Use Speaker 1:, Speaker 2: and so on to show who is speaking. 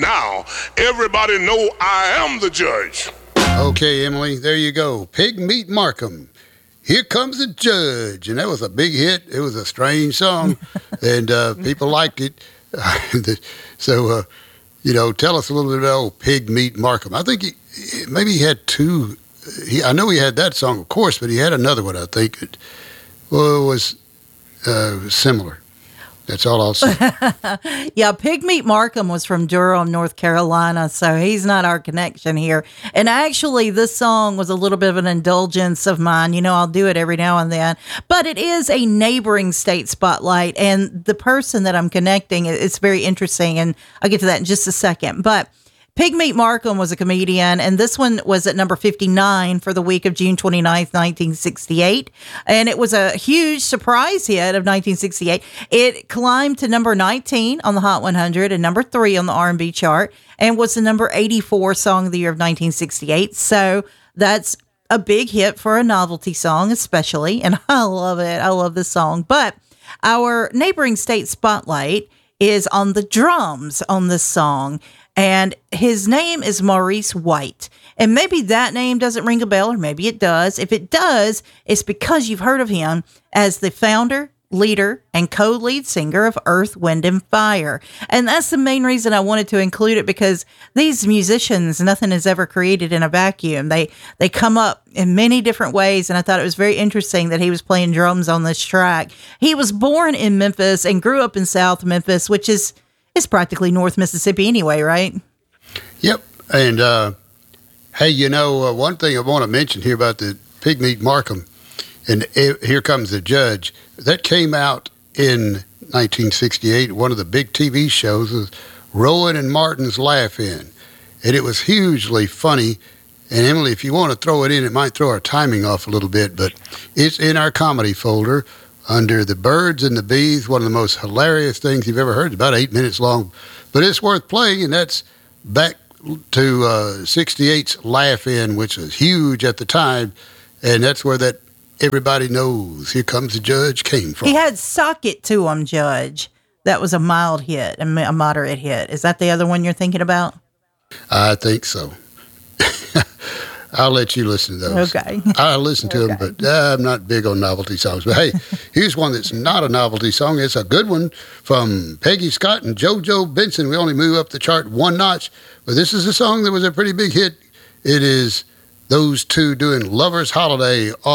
Speaker 1: now everybody know I am the judge.
Speaker 2: Okay, Emily, there you go. Pig Meat Markham. Here Comes the Judge. And that was a big hit. It was a strange song, and people liked it. So, tell us a little bit about old Pig Meat Markham. I think maybe he had two. I know he had that song, of course, but he had another one, I think. It was similar. That's all I'll say.
Speaker 3: Yeah, Pig Meat Markham was from Durham, North Carolina, so he's not our connection here. And actually, this song was a little bit of an indulgence of mine. I'll do it every now and then. But it is a neighboring state spotlight, and the person that I'm connecting, it's very interesting, and I'll get to that in just a second. But Pig Meat Markham was a comedian, and this one was at number 59 for the week of June 29th, 1968. And it was a huge surprise hit of 1968. It climbed to number 19 on the Hot 100 and number 3 on the R&B chart, and was the number 84 song of the year of 1968. So that's a big hit for a novelty song, especially. And I love it. I love this song. But our neighboring state spotlight is on the drums on this song. And his name is Maurice White. And maybe that name doesn't ring a bell, or maybe it does. If it does, it's because you've heard of him as the founder, leader, and co-lead singer of Earth, Wind, and Fire. And that's the main reason I wanted to include it, because these musicians, nothing is ever created in a vacuum. They come up in many different ways, and I thought it was very interesting that he was playing drums on this track. He was born in Memphis and grew up in South Memphis, which is it's practically North Mississippi anyway, right?
Speaker 2: Yep. And, hey, one thing I want to mention here about the Pig Meat Markham and Here Comes the Judge, that came out in 1968. One of the big TV shows was Rowan and Martin's Laugh-In. And it was hugely funny. And, Emily, if you want to throw it in, it might throw our timing off a little bit, but it's in our comedy folder under The Birds and the Bees, one of the most hilarious things you've ever heard. It's about 8 minutes long, but it's worth playing, and that's back to 68's Laugh-In, which was huge at the time, and that's where that everybody knows Here Comes the Judge came from.
Speaker 3: He had Sock It to Him, Judge. That was a mild hit, a moderate hit. Is that the other one you're thinking about?
Speaker 2: I think so. I'll let you listen to those.
Speaker 3: Okay.
Speaker 2: I listen to them, but I'm not big on novelty songs. But hey, here's one that's not a novelty song. It's a good one from Peggy Scott and JoJo Benson. We only move up the chart one notch, but this is a song that was a pretty big hit. It is those two doing Lover's Holiday